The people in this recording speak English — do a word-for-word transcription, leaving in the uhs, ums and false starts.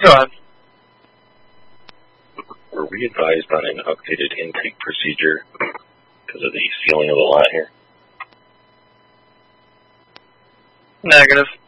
Go ahead. Were we advised on an updated intake procedure because of the sealing of the lot here? Negative.